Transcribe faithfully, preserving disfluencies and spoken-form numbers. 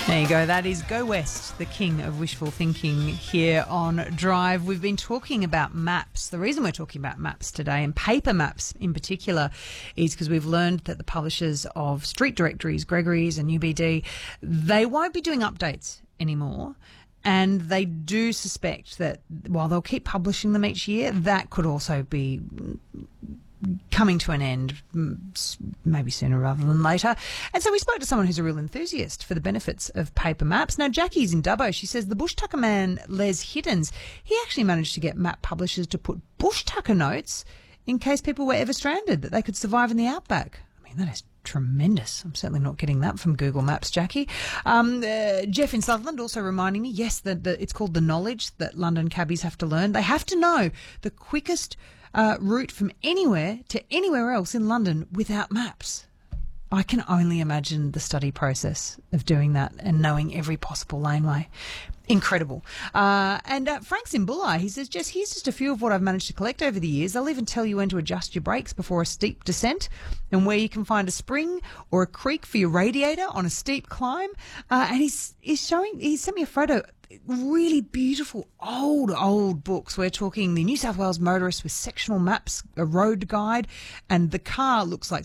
There you go. That is Go West, the king of wishful thinking here on Drive. We've been talking about maps. The reason we're talking about maps today, and paper maps in particular, is because we've learned that the publishers of street directories, Gregory's and U B D, they won't be doing updates anymore. And they do suspect that while they'll keep publishing them each year, that could also be coming to an end, maybe sooner rather than later. And so we spoke to someone who's a real enthusiast for the benefits of paper maps. Now, Jackie's in Dubbo. She says the bush tucker man, Les Hiddens, he actually managed to get map publishers to put bush tucker notes in case people were ever stranded, that they could survive in the outback. I mean, that is tremendous. I'm certainly not getting that from Google Maps, Jackie. Um, uh, Jeff in Sutherland also reminding me, yes, that it's called the knowledge that London cabbies have to learn. They have to know the quickest uh, route from anywhere to anywhere else in London without maps. I can only imagine the study process of doing that and knowing every possible laneway. Incredible. Uh, and uh, Frank's in Bulli. He says, Jess, here's just a few of what I've managed to collect over the years. They'll even tell you when to adjust your brakes before a steep descent and where you can find a spring or a creek for your radiator on a steep climb. Uh, and he's, he's showing, he sent me a photo, really beautiful old, old books. We're talking the New South Wales Motorist with sectional maps, a road guide, and the car looks like